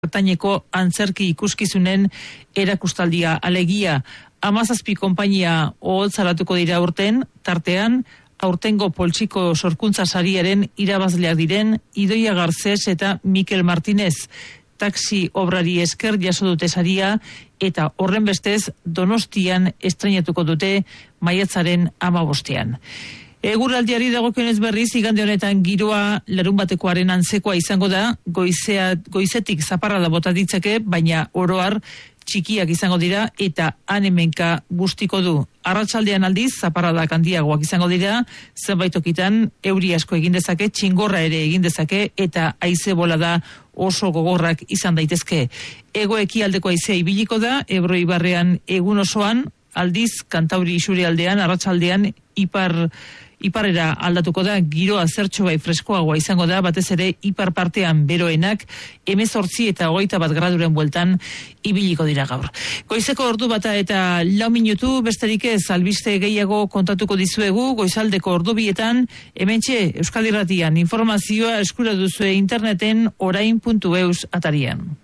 Ertaineko antzerki ikuskizunen erakustaldia, alegia 17 konpainia oholtzaratuko dira urten, tartean aurtengo poltsiko sorkuntza sariaren irabazleak diren Idoia Garcés eta Mikel Martínez. Taxi obrari esker jaso dute saria eta horren bestez Donostian estreinatuko dute maiatzaren 15ean. Eguraldiari dagokionez berriz, igande honetan giroa larunbatekoaren antzekoa izango da, goizetik zaparrada bota ditzake, baina oro har txikiak izango dira eta han-hemenka bustiko du. Arratsaldean aldiz, zaparradak handiagoak izango dira, zenbait tokitan euri asko egin dezake, txingorra ere egin dezake eta haize bolada oso gogorrak izan daitezke. Hego-ekialdeko haizea ibiliko da, Ebro ibarrean egun osoan, aldiz, Kantauri isurialdean, arratsaldean iparera aldatuko da, giroa zertxo bai freskoagoa izango da, batez ere ipar partean beroenak 18 eta 21 graduren bueltan ibiliko dira gaur. Goizeko ordu bata eta 4 minutu, besterik ez albiste gehiago kontatuko dizuegu, goizaldeko ordu bietan, hementxe Euskal Irratian informazioa eskura duzue interneten orain.eus atarian.